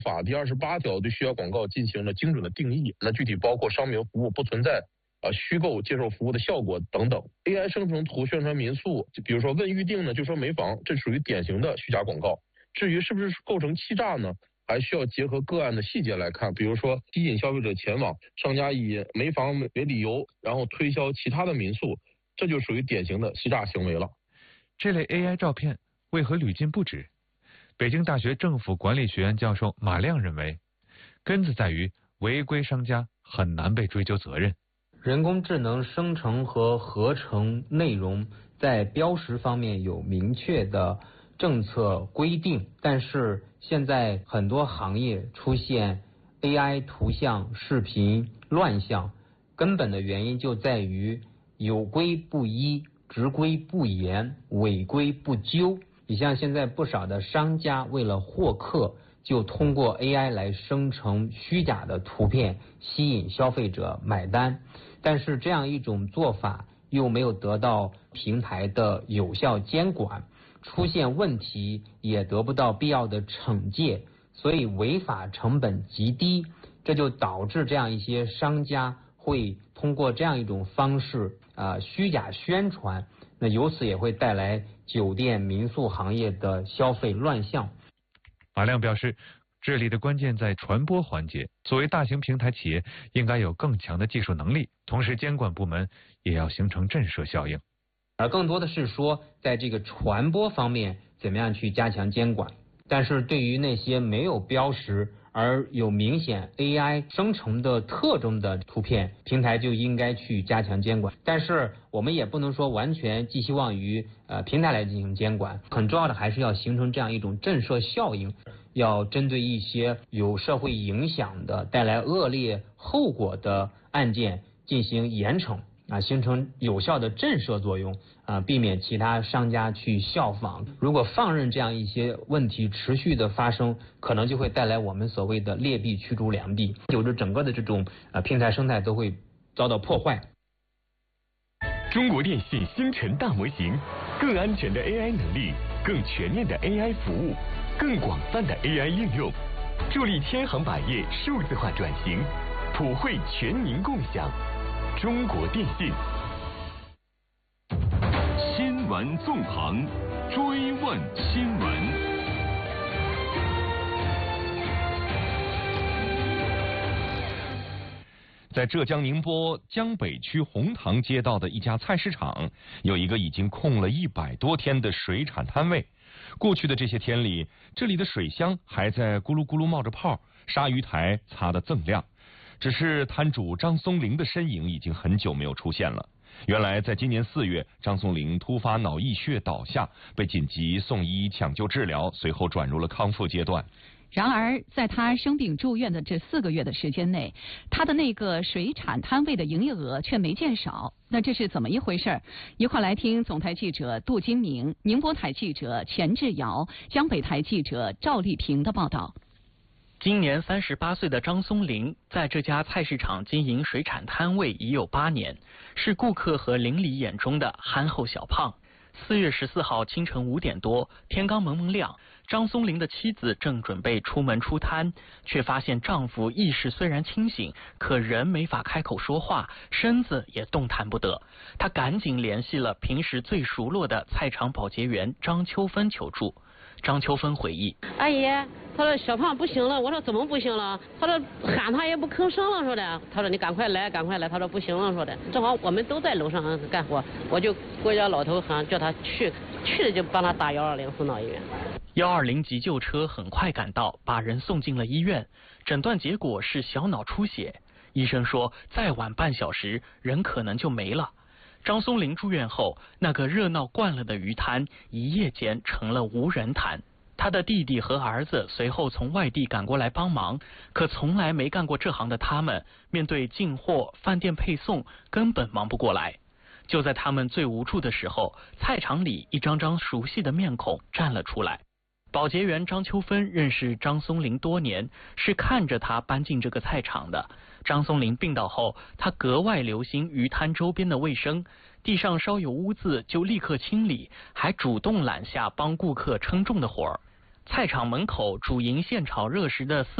法第28条对虚假广告进行了精准的定义，那具体包括商品服务不存在虚构接受服务的效果等等。AI 生成图宣传民宿，就比如说问预定呢就说没房，这属于典型的虚假广告。至于是不是构成欺诈呢，还需要结合个案的细节来看，比如说吸引消费者前往，商家以没房为理由，然后推销其他的民宿，这就属于典型的欺诈行为了。 这类 AI 照片为何屡禁不止？北京大学政府管理学院教授马亮认为，根子在于违规商家很难被追究责任。 人工智能生成和合成内容在标识方面有明确的政策规定，但是现在很多行业出现 AI 图像、视频乱象，根本的原因就在于有规不依、执规不严、违规不究。你像现在不少的商家为了获客，就通过 AI 来生成虚假的图片，吸引消费者买单。但是这样一种做法又没有得到平台的有效监管，出现问题也得不到必要的惩戒，所以违法成本极低，这就导致这样一些商家会通过这样一种方式虚假宣传，那由此也会带来酒店民宿行业的消费乱象。 马亮表示，这里的关键在传播环节，作为大型平台企业应该有更强的技术能力，同时监管部门也要形成震慑效应。 而更多的是说在这个传播方面怎么样去加强监管，但是对于那些没有标识而有明显 AI 生成的特征的图片，平台就应该去加强监管。但是我们也不能说完全寄希望于平台来进行监管，很重要的还是要形成这样一种震慑效应，要针对一些有社会影响的、带来恶劣后果的案件进行严惩形成有效的震慑作用避免其他商家去效仿。如果放任这样一些问题持续的发生，可能就会带来我们所谓的劣币驱逐良币，有着整个的这种平台生态都会遭到破坏。 中国电信星辰大模型，更安全的 AI 能力，更全面的 AI 服务，更广泛的 AI 应用，助力千行百业数字化转型，普惠全民共享。中国电信。新闻纵横，追问新闻。在浙江宁波江北区红塘街道的一家菜市场，有一个已经空了100多天的水产摊位。过去的这些天里，这里的水箱还在咕噜咕噜冒着泡，鲨鱼台擦得锃亮。只是摊主张松龄的身影已经很久没有出现了。原来在今年4月，张松龄突发脑溢血倒下，被紧急送医抢救治疗，随后转入了康复阶段。 然而，在他生病住院的这4个月的时间内，他的那个水产摊位的营业额却没见少。那这是怎么一回事？一块来听总台记者杜金明、宁波台记者钱志尧、江北台记者赵丽萍的报道。 今年38岁的张松龄在这家菜市场经营水产摊位已有8年，是顾客和邻里眼中的憨厚小胖。4月14号清晨5点多，天刚蒙蒙亮，张松龄的妻子正准备出门出摊，却发现丈夫意识虽然清醒，可人没法开口说话，身子也动弹不得。她赶紧联系了平时最熟络的菜场保洁员张秋芬求助。张秋芬回忆： 阿姨，他说小胖不行了。我说怎么不行了？他说喊他也不吭声了，说的。他说你赶快来，赶快来。他说不行了，说的。正好我们都在楼上干活，我就国家老头叫他去了就帮他打120送到医院。 120急救车很快赶到，把人送进了医院。诊断结果是小脑出血，医生说再晚半小时人可能就没了。张松龄住院后，那个热闹惯了的鱼摊一夜间成了无人摊。他的弟弟和儿子随后从外地赶过来帮忙，可从来没干过这行的他们，面对进货、饭店配送，根本忙不过来。就在他们最无助的时候，菜场里一张张熟悉的面孔站了出来。保洁员张秋芬认识张松龄多年，是看着他搬进这个菜场的。张松龄病倒后，他格外留心鱼摊周边的卫生，地上稍有污渍就立刻清理，还主动揽下帮顾客称重的活儿。 菜场门口主营现炒热食的